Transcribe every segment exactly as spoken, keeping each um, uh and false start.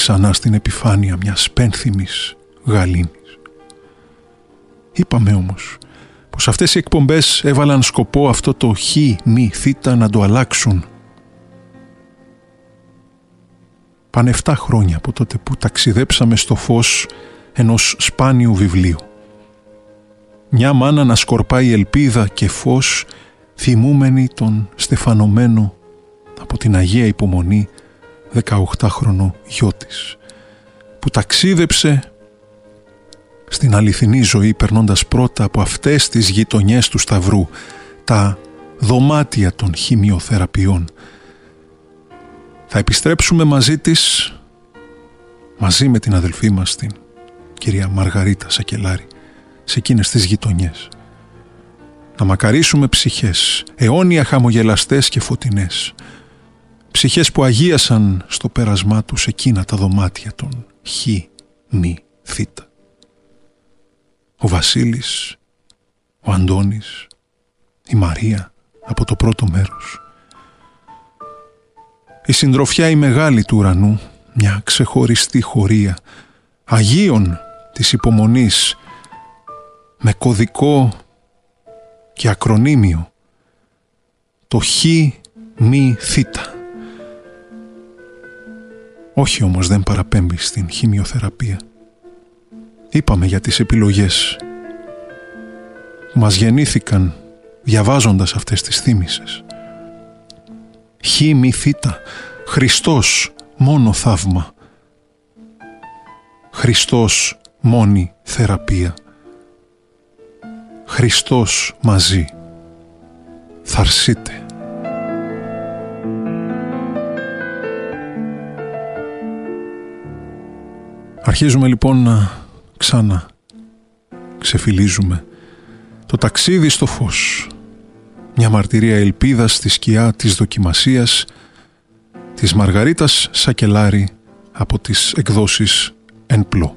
ξανά στην επιφάνεια μιας πένθυμης γαλήνης. Είπαμε όμως πως αυτές οι εκπομπές έβαλαν σκοπό αυτό το χ, μη, θήτα να το αλλάξουν. Πάνε εφτά χρόνια από τότε που ταξιδέψαμε στο φως ενός σπάνιου βιβλίου. Μια μάνα να σκορπάει ελπίδα και φως, θυμούμενη τον στεφανωμένο από την Αγία Υπομονή δεκαοκτάχρονο γιο της, που ταξίδεψε στην αληθινή ζωή περνώντας πρώτα από αυτές τις γειτονιές του Σταυρού, τα δωμάτια των χημειοθεραπείων. Θα επιστρέψουμε μαζί της, μαζί με την αδελφή μας την κυρία Μαργαρίτα Σακελάρη, σε εκείνες τις γειτονιές. Να μακαρίσουμε ψυχές, αιώνια χαμογελαστές και φωτεινές, ψυχές που αγίασαν στο πέρασμά τους εκείνα τα δωμάτια των χ, μη, θήτα. Ο Βασίλης, ο Αντώνης, η Μαρία από το πρώτο μέρος. Η συντροφιά η μεγάλη του ουρανού, μια ξεχωριστή χωρία Αγίων της υπομονής, με κωδικό και ακρονίμιο το χ, μη, θήτα. Όχι όμως, δεν παραπέμπει στην χημειοθεραπεία. Είπαμε για τις επιλογές που μας γεννήθηκαν διαβάζοντας αυτές τις θύμησες. Χ, μη, θήτα, Χριστός μόνο θαύμα, Χριστός μόνη θεραπεία, Χριστός μαζί, θαρσείτε. Αρχίζουμε λοιπόν να ξανά ξεφυλίζουμε το ταξίδι στο φως, μια μαρτυρία ελπίδας στη σκιά της δοκιμασίας της Μαργαρίτας Σακελάρη από τις εκδόσεις Εν Πλώ.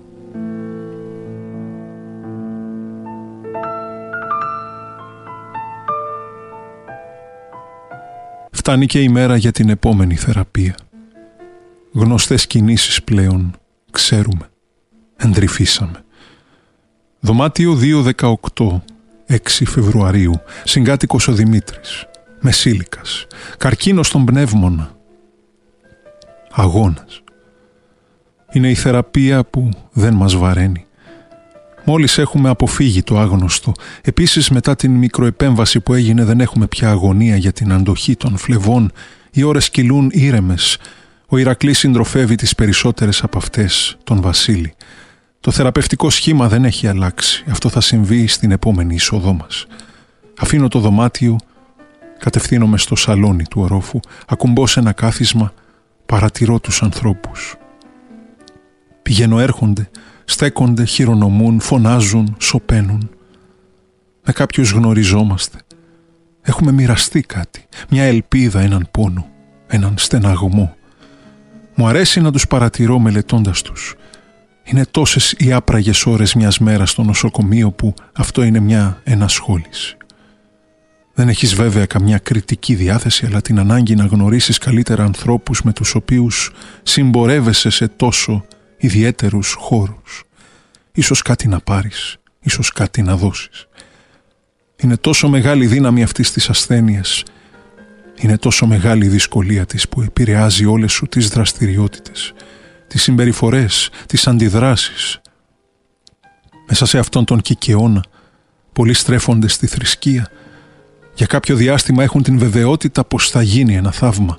Φτάνει και η μέρα για την επόμενη θεραπεία. Γνωστές κινήσεις πλέον ξέρουμε, εντρυφήσαμε. Δωμάτιο δύο δεκαοκτώ, έξι Φεβρουαρίου, συγκάτοικος ο Δημήτρης, μεσήλικας, καρκίνος στον πνεύμονα, αγώνας. Είναι η θεραπεία που δεν μας βαραίνει. Μόλις έχουμε αποφύγει το άγνωστο, επίσης μετά την μικροεπέμβαση που έγινε δεν έχουμε πια αγωνία για την αντοχή των φλεβών, οι ώρες κυλούν ήρεμες. Ο Ηρακλής συντροφεύει τις περισσότερες από αυτές, τον Βασίλη. Το θεραπευτικό σχήμα δεν έχει αλλάξει. Αυτό θα συμβεί στην επόμενη είσοδό μας. Αφήνω το δωμάτιο, κατευθύνομαι στο σαλόνι του ορόφου, ακουμπώ σε ένα κάθισμα, παρατηρώ τους ανθρώπους. Πηγαίνω, έρχονται, στέκονται, χειρονομούν, φωνάζουν, σωπαίνουν. Με κάποιους γνωριζόμαστε. Έχουμε μοιραστεί κάτι, μια ελπίδα, έναν πόνο, έναν στεναγμό. Μου αρέσει να τους παρατηρώ μελετώντας τους. Είναι τόσες οι άπραγες ώρες μιας μέρας στο νοσοκομείο που αυτό είναι μια ενασχόληση. Δεν έχεις βέβαια καμιά κριτική διάθεση, αλλά την ανάγκη να γνωρίσεις καλύτερα ανθρώπους με τους οποίους συμπορεύεσαι σε τόσο ιδιαίτερους χώρους. Ίσως κάτι να πάρεις, ίσως κάτι να δώσεις. Είναι τόσο μεγάλη δύναμη αυτής της ασθένειας. Είναι τόσο μεγάλη η δυσκολία της που επηρεάζει όλες σου τις δραστηριότητες, τις συμπεριφορές, τις αντιδράσεις. Μέσα σε αυτόν τον κικαιώνα, πολλοί στρέφονται στη θρησκεία. Για κάποιο διάστημα έχουν την βεβαιότητα πως θα γίνει ένα θαύμα.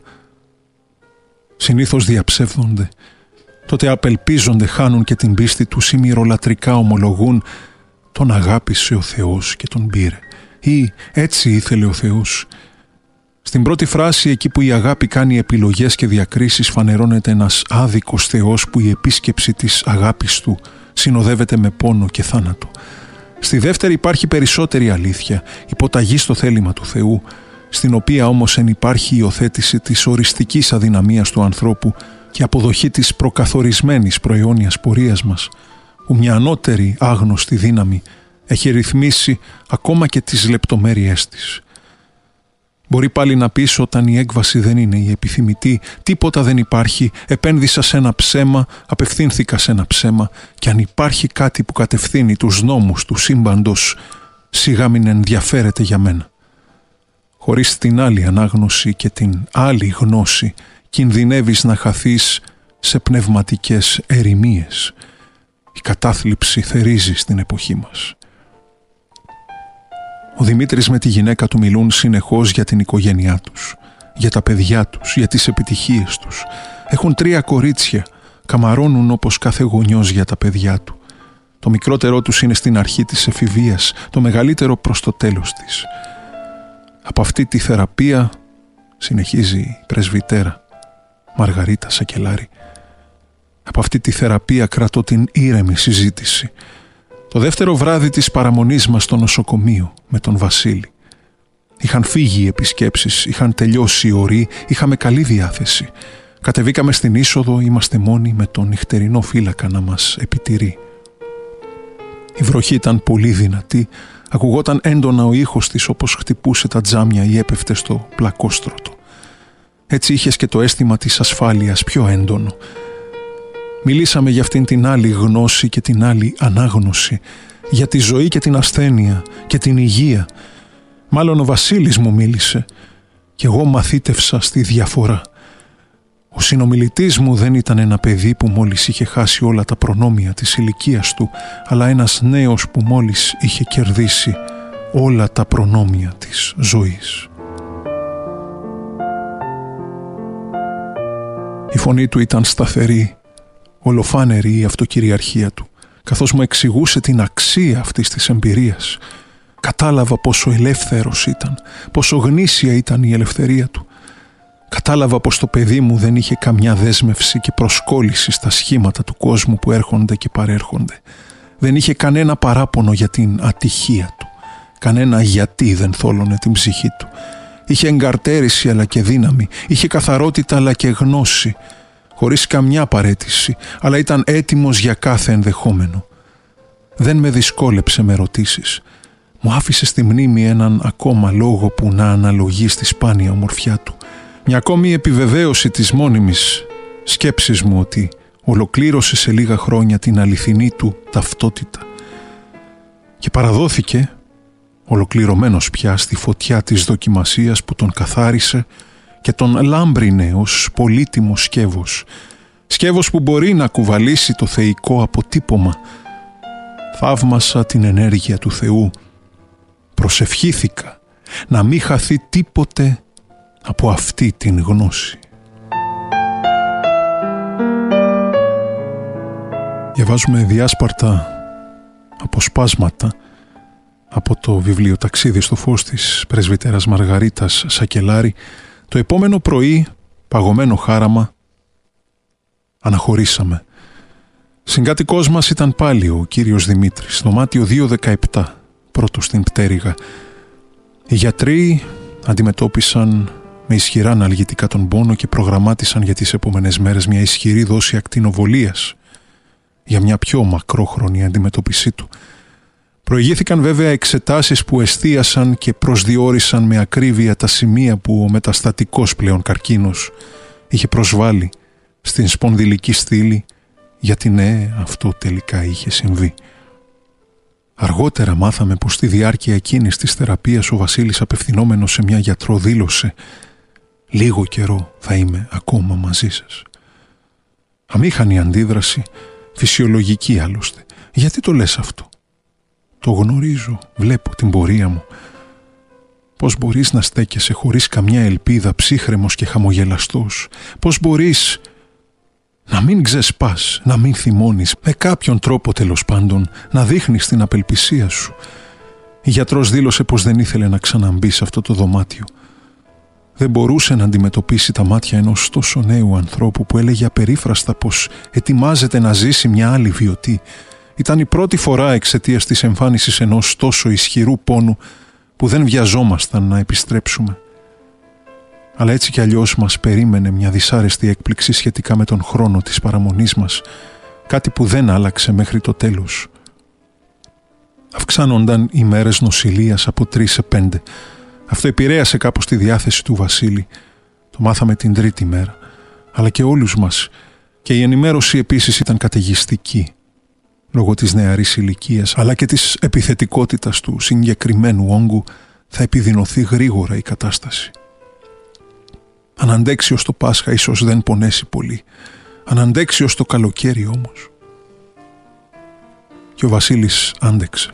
Συνήθως διαψεύδονται. Τότε απελπίζονται, χάνουν και την πίστη τους ή μυρολατρικά ομολογούν «Τον αγάπησε ο Θεός και τον πήρε» ή «Έτσι ήθελε ο Θεός». Στην πρώτη φράση, εκεί που η αγάπη κάνει επιλογές και διακρίσεις, φανερώνεται ένας άδικος Θεός που η επίσκεψη της αγάπης του συνοδεύεται με πόνο και θάνατο. Στη δεύτερη υπάρχει περισσότερη αλήθεια, υποταγή στο θέλημα του Θεού, στην οποία όμως εν υπάρχει υιοθέτηση της οριστικής αδυναμίας του ανθρώπου και αποδοχή της προκαθορισμένης προαιώνιας πορείας μας, που μια ανώτερη άγνωστη δύναμη έχει ρυθμίσει ακόμα και τις λεπτομέρειές της. Μπορεί πάλι να πεις όταν η έκβαση δεν είναι η επιθυμητή, τίποτα δεν υπάρχει, επένδυσα σε ένα ψέμα, απευθύνθηκα σε ένα ψέμα και αν υπάρχει κάτι που κατευθύνει τους νόμους του σύμπαντος, σιγά μην ενδιαφέρεται για μένα. Χωρίς την άλλη ανάγνωση και την άλλη γνώση, κινδυνεύεις να χαθείς σε πνευματικές ερημίες. Η κατάθλιψη θερίζει στην εποχή μας. Ο Δημήτρης με τη γυναίκα του μιλούν συνεχώς για την οικογένειά τους, για τα παιδιά τους, για τις επιτυχίες τους. Έχουν τρία κορίτσια, καμαρώνουν όπως κάθε γονιός για τα παιδιά του. Το μικρότερό τους είναι στην αρχή της εφηβείας, το μεγαλύτερο προς το τέλος της. Από αυτή τη θεραπεία, συνεχίζει η πρεσβυτέρα Μαργαρίτα Σακελάρη, από αυτή τη θεραπεία κρατώ την ήρεμη συζήτηση. Το δεύτερο βράδυ της παραμονής μας στο νοσοκομείο με τον Βασίλη. Είχαν φύγει οι επισκέψεις, είχαν τελειώσει οι οροί, είχαμε καλή διάθεση. Κατεβήκαμε στην είσοδο, είμαστε μόνοι με τον νυχτερινό φύλακα να μας επιτηρεί. Η βροχή ήταν πολύ δυνατή, ακουγόταν έντονα ο ήχος της όπως χτυπούσε τα τζάμια ή έπεφτε στο πλακόστρωτο. Έτσι είχες και το αίσθημα της ασφάλειας πιο έντονο. Μιλήσαμε για αυτήν την άλλη γνώση και την άλλη ανάγνωση, για τη ζωή και την ασθένεια και την υγεία. Μάλλον ο Βασίλης μου μίλησε και εγώ μαθήτευσα στη διαφορά. Ο συνομιλητής μου δεν ήταν ένα παιδί που μόλις είχε χάσει όλα τα προνόμια της ηλικίας του, αλλά ένας νέος που μόλις είχε κερδίσει όλα τα προνόμια της ζωής. Η φωνή του ήταν σταθερή, ολοφάνερη η αυτοκυριαρχία του, καθώς μου εξηγούσε την αξία αυτής της εμπειρίας. Κατάλαβα πόσο ελεύθερος ήταν, πόσο γνήσια ήταν η ελευθερία του. Κατάλαβα πως το παιδί μου δεν είχε καμιά δέσμευση και προσκόλληση στα σχήματα του κόσμου που έρχονται και παρέρχονται. Δεν είχε κανένα παράπονο για την ατυχία του. Κανένα γιατί δεν θόλωνε την ψυχή του. Είχε εγκαρτέρηση αλλά και δύναμη. Είχε καθαρότητα αλλά και γνώση. Χωρίς καμιά παρέτηση, αλλά ήταν έτοιμος για κάθε ενδεχόμενο. Δεν με δυσκόλεψε με ερωτήσεις. Μου άφησε στη μνήμη έναν ακόμα λόγο που να αναλογεί στη σπάνια ομορφιά του. Μια ακόμη επιβεβαίωση της μόνιμης σκέψης μου ότι ολοκλήρωσε σε λίγα χρόνια την αληθινή του ταυτότητα. Και παραδόθηκε, ολοκληρωμένος πια στη φωτιά της δοκιμασίας που τον καθάρισε και τον λάμπρινε ως πολύτιμο σκεύος. Σκεύος που μπορεί να κουβαλήσει το θεϊκό αποτύπωμα. Θαύμασα την ενέργεια του Θεού. Προσευχήθηκα να μην χαθεί τίποτε από αυτή την γνώση. Διαβάζουμε διάσπαρτα αποσπάσματα από το βιβλιοταξίδι στο φως της πρεσβυτέρας Μαργαρίτας Σακελάρη. Το επόμενο πρωί, παγωμένο χάραμα, αναχωρήσαμε. Συγκάτοικός μας ήταν πάλι ο κύριος Δημήτρης, δωμάτιο δύο δεκαεπτά, πρώτο στην πτέρυγα. Οι γιατροί αντιμετώπισαν με ισχυρά αναλγητικά τον πόνο και προγραμμάτισαν για τις επόμενες μέρες μια ισχυρή δόση ακτινοβολίας για μια πιο μακρόχρονη αντιμετώπιση του. Προηγήθηκαν βέβαια εξετάσεις που εστίασαν και προσδιορίσαν με ακρίβεια τα σημεία που ο μεταστατικός πλέον καρκίνος είχε προσβάλει στην σπονδυλική στήλη, γιατί ναι, αυτό τελικά είχε συμβεί. Αργότερα μάθαμε πως στη διάρκεια εκείνης της θεραπείας ο Βασίλης, απευθυνόμενος σε μια γιατρό, δήλωσε «Λίγο καιρό θα είμαι ακόμα μαζί σας». Αμήχανη αντίδραση, φυσιολογική άλλωστε. Γιατί το λες αυτό? Το γνωρίζω, βλέπω την πορεία μου. Πώς μπορείς να στέκεσαι χωρίς καμιά ελπίδα, ψύχρεμος και χαμογελαστός? Πώς μπορείς να μην ξεσπάς, να μην θυμώνεις, με κάποιον τρόπο τέλος πάντων, να δείχνεις την απελπισία σου? Η γιατρός δήλωσε πως δεν ήθελε να ξαναμπεί σε αυτό το δωμάτιο. Δεν μπορούσε να αντιμετωπίσει τα μάτια ενός τόσο νέου ανθρώπου που έλεγε απερίφραστα πως ετοιμάζεται να ζήσει μια άλλη βιωτή. Ήταν η πρώτη φορά εξαιτίας της εμφάνισης ενός τόσο ισχυρού πόνου που δεν βιαζόμασταν να επιστρέψουμε. Αλλά έτσι κι αλλιώς μας περίμενε μια δυσάρεστη έκπληξη σχετικά με τον χρόνο της παραμονής μας, κάτι που δεν άλλαξε μέχρι το τέλος. Αυξάνονταν οι μέρες νοσηλείας από τρεις σε πέντε. Αυτό επηρέασε κάπως τη διάθεση του Βασίλη. Το μάθαμε την τρίτη μέρα, αλλά και όλους μας. Και η ενημέρωση επίσης ήταν καταιγιστική, λόγω της νεαρής ηλικίας, αλλά και της επιθετικότητας του συγκεκριμένου όγκου. Θα επιδεινωθεί γρήγορα η κατάσταση. Αν αντέξει ως το Πάσχα ίσως δεν πονέσει πολύ. Αν αντέξει ως το καλοκαίρι όμως. Και ο Βασίλης άντεξε.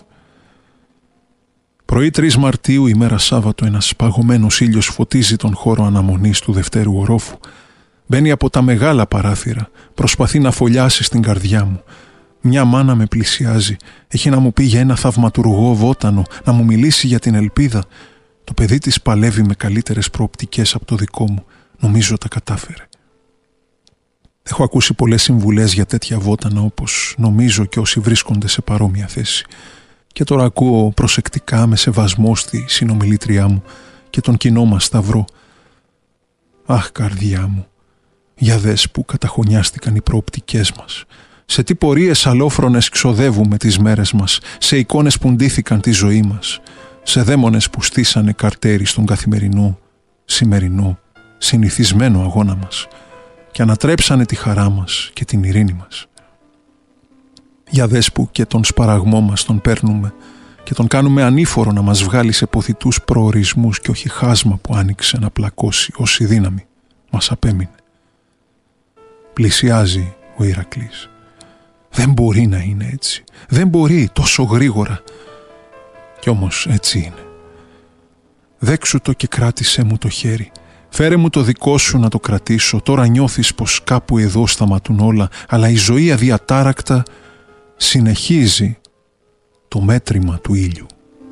Πρωί τρεις Μαρτίου, ημέρα Σάββατο, ένας παγωμένος ήλιος φωτίζει τον χώρο αναμονής του δευτέρου ορόφου. Μπαίνει από τα μεγάλα παράθυρα, προσπαθεί να φωλιάσει στην καρδιά μου. Μια μάνα με πλησιάζει, έχει να μου πει για ένα θαυματουργό βότανο, να μου μιλήσει για την ελπίδα. Το παιδί της παλεύει με καλύτερες προοπτικές από το δικό μου. Νομίζω τα κατάφερε. Έχω ακούσει πολλές συμβουλές για τέτοια βότανα, όπως νομίζω και όσοι βρίσκονται σε παρόμοια θέση. Και τώρα ακούω προσεκτικά με σεβασμό στη συνομιλήτριά μου και τον κοινό μας σταυρό. Αχ, καρδιά μου, για δες που καταχωνιάστηκαν οι προοπτικές μας. Σε τι πορείες αλόφρονες ξοδεύουμε τις μέρες μας, σε εικόνες που ντύθηκαν τη ζωή μας, σε δαίμονες που στήσανε καρτέρι στον καθημερινό, σημερινό, συνηθισμένο αγώνα μας και ανατρέψανε τη χαρά μας και την ειρήνη μας. Για δες που και τον σπαραγμό μας τον παίρνουμε και τον κάνουμε ανήφορο να μας βγάλει σε ποθητούς προορισμούς και όχι χάσμα που άνοιξε να πλακώσει όση δύναμη μας απέμεινε. Πλησιάζει ο Ηρακλής. Δεν μπορεί να είναι έτσι. Δεν μπορεί τόσο γρήγορα. Κι όμως έτσι είναι. Δέξου το και κράτησέ μου το χέρι. Φέρε μου το δικό σου να το κρατήσω. Τώρα νιώθεις πως κάπου εδώ σταματούν όλα, αλλά η ζωή αδιατάρακτα συνεχίζει το μέτρημα του ήλιου.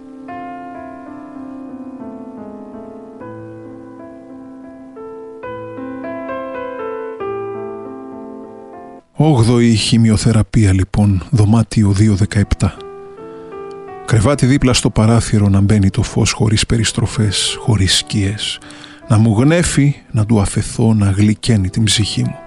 Όγδοη χημειοθεραπεία λοιπόν, δωμάτιο δύο δεκαεπτά. Κρεβάτι δίπλα στο παράθυρο να μπαίνει το φως χωρίς περιστροφές, χωρίς σκιές. Να μου γνέφει, να του αφεθώ, να γλυκαίνει την ψυχή μου.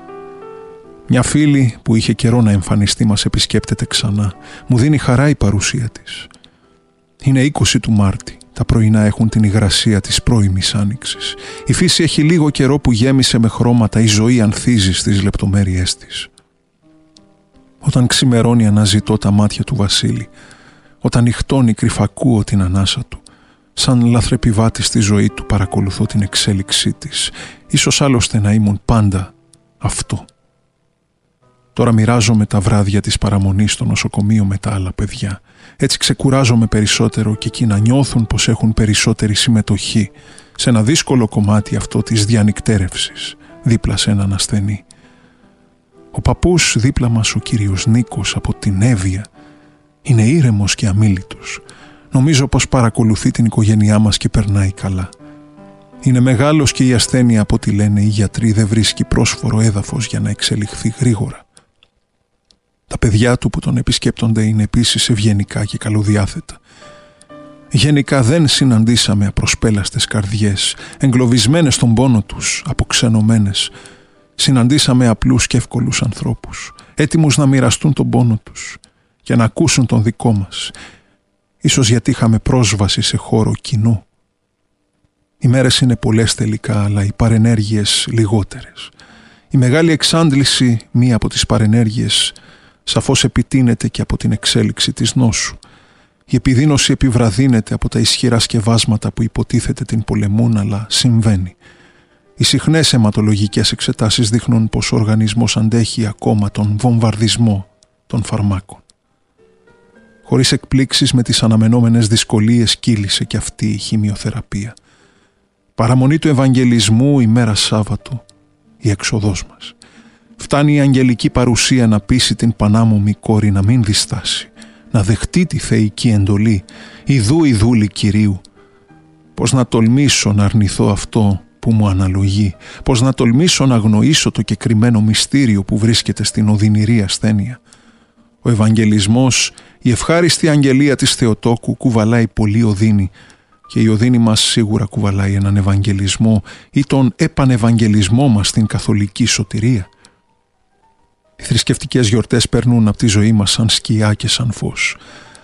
Μια φίλη που είχε καιρό να εμφανιστεί μας επισκέπτεται ξανά. Μου δίνει χαρά η παρουσία της. Είναι είκοσι του Μάρτη. Τα πρωινά έχουν την υγρασία της πρώιμης άνοιξης. Η φύση έχει λίγο καιρό που γέμισε με χρώματα, η ζωή ανθίζει στις λεπτομέρειές της. Όταν ξημερώνει αναζητώ τα μάτια του Βασίλη. Όταν νυχτώνει κρυφακούω την ανάσα του. Σαν λαθρεπιβάτη στη ζωή του παρακολουθώ την εξέλιξή της. Ίσως άλλωστε να ήμουν πάντα αυτό. Τώρα μοιράζομαι τα βράδια της παραμονής στο νοσοκομείο με τα άλλα παιδιά. Έτσι ξεκουράζομαι περισσότερο και εκείνα νιώθουν πως έχουν περισσότερη συμμετοχή σε ένα δύσκολο κομμάτι αυτό της διανυκτέρευσης δίπλα σε έναν ασθενή. Ο παππούς δίπλα μας, ο κύριος Νίκος από την Εύβοια, είναι ήρεμος και αμίλητος. Νομίζω πως παρακολουθεί την οικογένειά μας και περνάει καλά. Είναι μεγάλος και η ασθένεια, από ό,τι λένε οι γιατροί, δεν βρίσκει πρόσφορο έδαφος για να εξελιχθεί γρήγορα. Τα παιδιά του που τον επισκέπτονται είναι επίσης ευγενικά και καλοδιάθετα. Γενικά δεν συναντήσαμε απροσπέλαστες καρδιές, εγκλωβισμένες στον πόνο τους, αποξενωμένες. Συναντήσαμε απλούς και εύκολους ανθρώπους, έτοιμους να μοιραστούν τον πόνο τους και να ακούσουν τον δικό μας, ίσως γιατί είχαμε πρόσβαση σε χώρο κοινό. Οι μέρες είναι πολλές τελικά, αλλά οι παρενέργειες λιγότερες. Η μεγάλη εξάντληση, μία από τις παρενέργειες, σαφώς επιτείνεται και από την εξέλιξη της νόσου. Η επιδείνωση επιβραδύνεται από τα ισχυρά σκευάσματα που υποτίθεται την πολεμούν, αλλά συμβαίνει. Οι συχνές αιματολογικές εξετάσεις δείχνουν πως ο οργανισμός αντέχει ακόμα τον βομβαρδισμό των φαρμάκων. Χωρίς εκπλήξεις, με τις αναμενόμενες δυσκολίες κύλησε και αυτή η χημειοθεραπεία. Παραμονή του Ευαγγελισμού, ημέρα Σάββατο, η έξοδός μας. Φτάνει η αγγελική παρουσία να πείσει την πανάμωμη κόρη να μην διστάσει, να δεχτεί τη θεϊκή εντολή, ιδού η δούλη Κυρίου. Πώς να τολμήσω να αρνηθώ αυτό που μου αναλογεί, πώς να τολμήσω να αγνοήσω το κεκριμένο μυστήριο που βρίσκεται στην οδυνηρή ασθένεια. Ο Ευαγγελισμός, η ευχάριστη αγγελία της Θεοτόκου, κουβαλάει πολύ οδύνη, και η οδύνη μας σίγουρα κουβαλάει έναν Ευαγγελισμό ή τον επανευαγγελισμό μας στην καθολική σωτηρία. Οι θρησκευτικές γιορτές περνούν από τη ζωή μας σαν σκιά και σαν φως.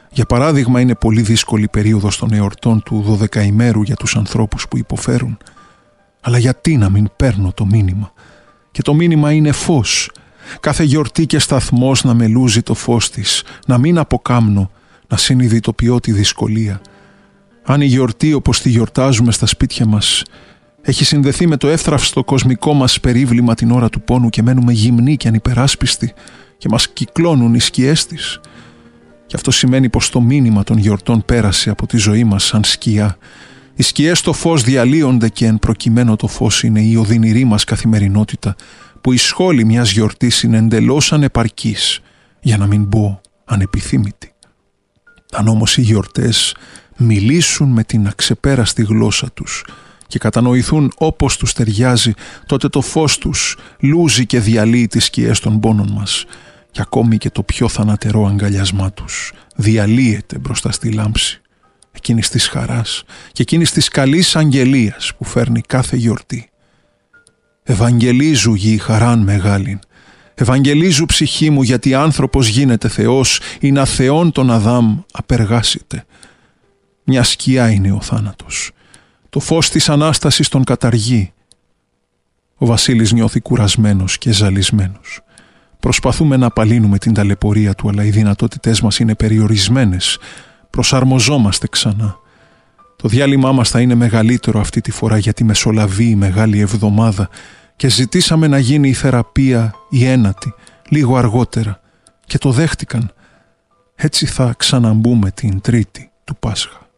Για παράδειγμα, είναι πολύ δύσκολη περίοδος των εορτών του δωδεκαημέρου για τους ανθρώπους που υποφέρουν. Αλλά γιατί να μην παίρνω το μήνυμα? Και το μήνυμα είναι φως. Κάθε γιορτή και σταθμός να μελούζει το φως της, να μην αποκάμνω, να συνειδητοποιώ τη δυσκολία. Αν η γιορτή όπως τη γιορτάζουμε στα σπίτια μας έχει συνδεθεί με το εύθραυστο κοσμικό μας περίβλημα την ώρα του πόνου και μένουμε γυμνοί και ανυπεράσπιστοι και μας κυκλώνουν οι σκιές της, και αυτό σημαίνει πως το μήνυμα των γιορτών πέρασε από τη ζωή μας σαν σκιά. Οι σκιές στο φως διαλύονται και εν προκειμένου το φως είναι η οδυνηρή μας καθημερινότητα, που η σχόλη μιας γιορτής είναι εντελώς ανεπαρκής, για να μην πω ανεπιθύμητη. Αν όμως οι γιορτές μιλήσουν με την αξεπέραστη γλώσσα τους και κατανοηθούν όπως τους ταιριάζει, τότε το φως τους λούζει και διαλύει τις σκιές των πόνων μας, και ακόμη και το πιο θανατερό αγκαλιασμά τους διαλύεται μπροστά στη λάμψη εκείνης της χαράς και εκείνης της καλής αγγελίας που φέρνει κάθε γιορτή. Ευαγγελίζου γη χαράν μεγάλην, ευαγγελίζου ψυχή μου, γιατί άνθρωπος γίνεται Θεός, ή να Θεόν τον Αδάμ απεργάσιτε. Μια σκιά είναι ο θάνατος. Το φως της Ανάστασης τον καταργεί. Ο Βασίλης νιώθει κουρασμένος και ζαλισμένος. Προσπαθούμε να απαλύνουμε την ταλαιπωρία του, αλλά οι δυνατότητές μας είναι περιορισμένες. Προσαρμοζόμαστε ξανά. Το διάλειμμά μας θα είναι μεγαλύτερο αυτή τη φορά, γιατί μεσολαβεί η Μεγάλη Εβδομάδα και ζητήσαμε να γίνει η θεραπεία η ένατη λίγο αργότερα και το δέχτηκαν. Έτσι θα ξαναμπούμε την Τρίτη του Πάσχα.